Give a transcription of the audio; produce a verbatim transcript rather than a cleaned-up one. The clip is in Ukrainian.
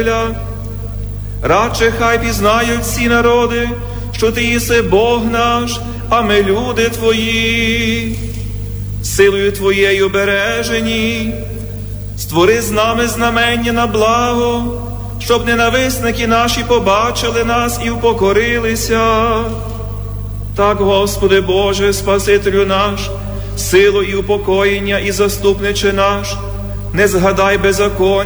Радше хай пізнають всі народи, що Ти єси Бог наш, а ми люди Твої. Силою Твоєю бережені, створи з нами знамення на благо, щоб ненависники наші побачили нас і впокорилися. Так, Господи Боже, Спасителю наш, силу і упокоєння і заступниче наш, не згадай беззаконня